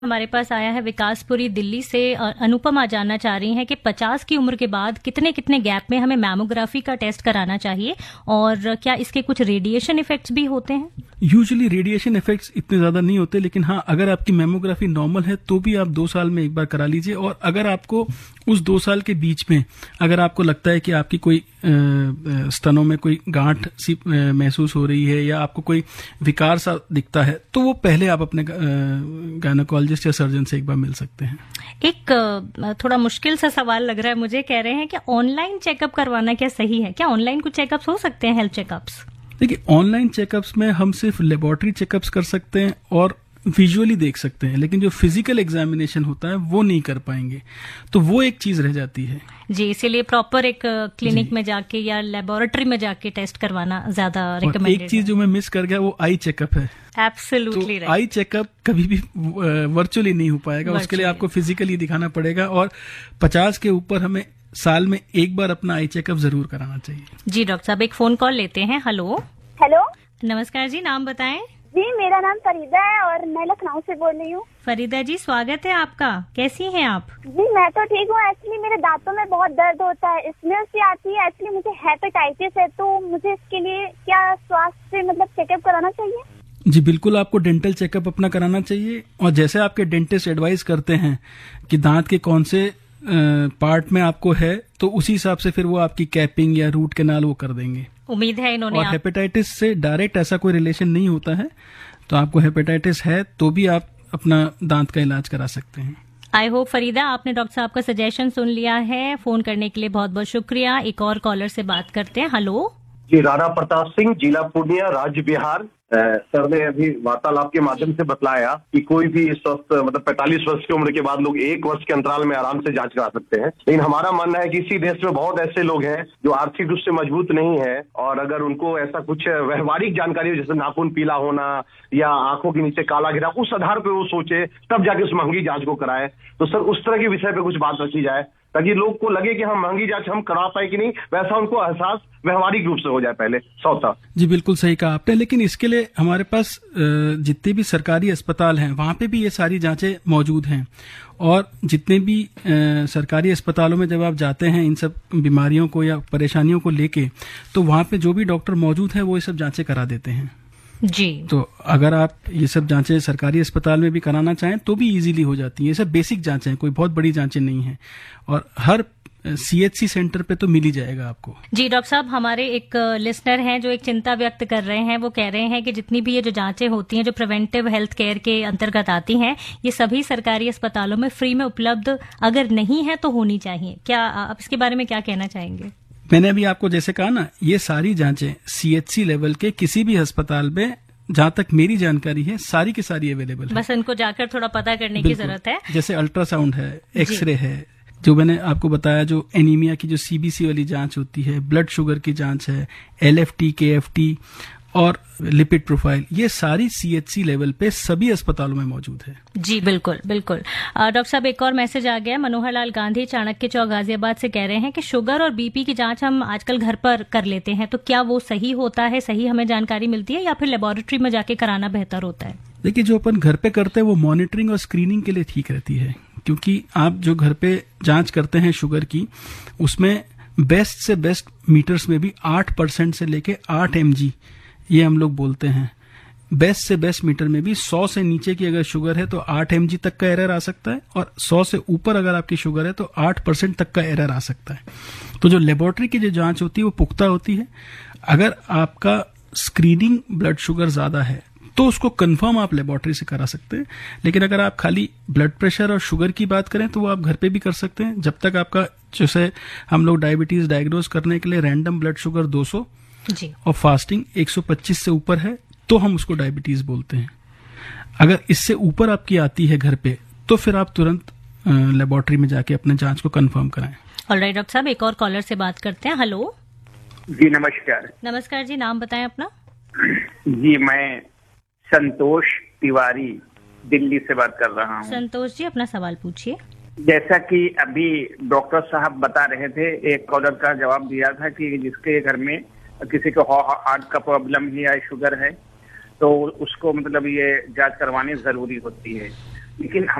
हमारे पास आया है विकासपुरी दिल्ली से। अनुपमा जानना चाह रही हैं कि 50 की उम्र के बाद कितने कितने गैप में हमें मैमोग्राफी का टेस्ट कराना चाहिए और क्या इसके कुछ रेडिएशन इफेक्ट्स भी होते हैं? यूजुअली रेडिएशन इफेक्ट्स इतने ज्यादा नहीं होते, लेकिन हाँ, अगर आपकी मैमोग्राफी नॉर्मल है तो भी आप 2 साल में एक बार करा लीजिए। और अगर आपको उस 2 साल के बीच में अगर आपको लगता है कि आपकी कोई स्तनों में कोई गांठ सी महसूस हो रही है या आपको कोई विकार सा दिखता है तो वो पहले आप अपने गायनेकोलॉजिस्ट या सर्जन से एक बार मिल सकते हैं। एक थोड़ा मुश्किल सा सवाल लग रहा है मुझे। कह रहे हैं कि ऑनलाइन चेकअप करवाना क्या सही है? क्या ऑनलाइन कुछ चेकअप्स हो सकते हैं, हेल्थ चेकअप्स? देखिए, ऑनलाइन चेकअप्स में हम सिर्फ लेबोरेटरी चेकअप्स कर सकते हैं और विजुअली देख सकते हैं, लेकिन जो फिजिकल एग्जामिनेशन होता है वो नहीं कर पाएंगे, तो वो एक चीज रह जाती है जी। इसीलिए प्रॉपर एक क्लिनिक में जाके या लेबोरेटरी में जाके टेस्ट करवाना ज्यादा रिकमेंडेड है। एक चीज जो मैं मिस कर गया वो आई चेकअप है। Absolutely right. आई चेकअप कभी भी वर्चुअली नहीं हो पाएगा, उसके लिए आपको फिजिकली दिखाना पड़ेगा और 50 के ऊपर हमें साल में एक बार अपना आई चेकअप जरूर कराना चाहिए। जी डॉक्टर साहब, एक फोन कॉल लेते हैं। हेलो। हेलो, नमस्कार जी, नाम बताएं। जी मेरा नाम फरीदा है और मैं लखनऊ से बोल रही हूँ। फरीदा जी, स्वागत है आपका। कैसी हैं आप? जी मैं तो ठीक हूँ। एक्चुअली मेरे दांतों में बहुत दर्द होता है, स्मेल सी आती है। एक्चुअली मुझे हेपेटाइटिस है, तो मुझे इसके लिए क्या स्वास्थ्य मतलब चेकअप कराना चाहिए? जी बिल्कुल, आपको डेंटल चेकअप अपना कराना चाहिए और जैसे आपके डेंटिस्ट एडवाइस करते हैं कि दांत के कौन से पार्ट में आपको है, तो उसी हिसाब से फिर वो आपकी कैपिंग या रूट कैनाल वो कर देंगे। उम्मीद है इन्होंने। और हेपेटाइटिस से डायरेक्ट ऐसा कोई रिलेशन नहीं होता है, तो आपको हेपेटाइटिस है तो भी आप अपना दांत का इलाज करा सकते हैं। आई होप फरीदा आपने डॉक्टर साहब का सजेशन सुन लिया है। फोन करने के लिए बहुत बहुत शुक्रिया। एक और कॉलर से बात करते हैं। हेलो जी, राणा प्रताप सिंह, जिला पूर्णिया, राज्य बिहार। सर ने अभी वार्तालाप के माध्यम से बतलाया कि कोई भी स्वस्थ मतलब 45 वर्ष की उम्र के बाद लोग 1 वर्ष के अंतराल में आराम से जांच करा सकते हैं। लेकिन हमारा मानना है कि इसी देश में बहुत ऐसे लोग हैं जो आर्थिक रूप से मजबूत नहीं है और अगर उनको ऐसा कुछ व्यवहारिक जानकारी हो, जैसे नाखून पीला होना या आंखों के नीचे काला गिरा, उस आधार पर वो सोचे तब जाके उस महंगी जांच को कराए। तो सर उस तरह के विषय पे कुछ बात रखी जाए ताकि लोग को लगे कि हम महंगी जांच हम करा पाए कि नहीं, वैसा उनको एहसास व्यवहारिक रूप से हो जाए पहले। सौता जी बिल्कुल सही कहा आपने, लेकिन इसके लिए हमारे पास जितने भी सरकारी अस्पताल हैं वहां पे भी ये सारी जांचें मौजूद हैं और जितने भी सरकारी अस्पतालों में जब आप जाते हैं इन सब बीमारियों को या परेशानियों को लेके, तो वहां पे जो भी डॉक्टर मौजूद हैं वो ये सब जांचें करा देते हैं जी। तो अगर आप ये सब जांचें सरकारी अस्पताल में भी कराना चाहें तो भी इजीली हो जाती है। ये सब बेसिक जांचें हैं, कोई बहुत बड़ी जांचें नहीं हैं और हर CHC सेंटर पे तो मिल ही जाएगा आपको। जी डॉक्टर साहब, हमारे एक लिसनर हैं जो एक चिंता व्यक्त कर रहे हैं। वो कह रहे हैं कि जितनी भी ये जो जांचें होती हैं जो प्रिवेंटिव हेल्थ केयर के अंतर्गत आती हैं, ये सभी सरकारी अस्पतालों में फ्री में उपलब्ध अगर नहीं है तो होनी चाहिए। क्या आप इसके बारे में क्या कहना चाहेंगे? मैंने अभी आपको जैसे कहा ना, ये सारी जांचें CHC लेवल के किसी भी अस्पताल में जहां तक मेरी जानकारी है सारी की सारी अवेलेबल है। बस इनको जाकर थोड़ा पता करने की जरूरत है। जैसे अल्ट्रासाउंड है, एक्सरे है, जो मैंने आपको बताया, जो एनीमिया की जो CBC वाली जांच होती है, ब्लड शुगर की जांच है, LFT, KFT और लिपिड प्रोफाइल, ये सारी CHC लेवल पे सभी अस्पतालों में मौजूद है। जी बिल्कुल बिल्कुल। डॉक्टर साहब, एक और मैसेज आ गया। मनोहर लाल गांधी, चाणक्य चौक, गाजियाबाद से कह रहे हैं कि शुगर और BP की जांच हम आजकल घर पर कर लेते हैं, तो क्या वो सही होता है? सही हमें जानकारी मिलती है या फिर लेबोरेटरी में जाके कराना बेहतर होता है? देखिए, जो अपन घर पे करते हैं वो मॉनिटरिंग और स्क्रीनिंग के लिए ठीक रहती है, क्योंकि आप जो घर पे जांच करते हैं शुगर की, उसमें बेस्ट से बेस्ट मीटर्स में भी 8% से लेके 8 mg ये हम लोग बोलते हैं। बेस्ट से बेस्ट मीटर में भी 100 से नीचे की अगर शुगर है तो 8 mg तक का एरर आ सकता है और 100 से ऊपर अगर आपकी शुगर है तो 8% तक का एरर आ सकता है। तो जो लेबोरेटरी की जो जांच होती है वो पुख्ता होती है। अगर आपका स्क्रीनिंग ब्लड शुगर ज्यादा है तो उसको कंफर्म आप लेबोरेटरी से करा सकते हैं, लेकिन अगर आप खाली ब्लड प्रेशर और शुगर की बात करें तो वो आप घर पे भी कर सकते हैं। जब तक आपका, जैसे हम लोग डायबिटीज डायग्नोज करने के लिए रैंडम ब्लड शुगर 200 जी और फास्टिंग 125 से ऊपर है तो हम उसको डायबिटीज बोलते हैं। अगर इससे ऊपर आपकी आती है घर पे तो फिर आप तुरंत लेबोरेटरी में जाके अपने जांच को कंफर्म कराएं। ऑलराइट डॉक्टर साहब, एक और कॉलर से बात करते हैं। हेलो जी नमस्कार। नमस्कार जी, नाम बताएं अपना। जी मैं संतोष तिवारी दिल्ली से बात कर रहा हूँ। संतोष जी, अपना सवाल पूछिए। जैसा कि अभी डॉक्टर साहब बता रहे थे, एक कॉलर का जवाब दिया था कि जिसके घर में किसी को हार्ट का प्रॉब्लम है या शुगर है तो उसको मतलब ये जांच करवानी जरूरी होती है। लेकिन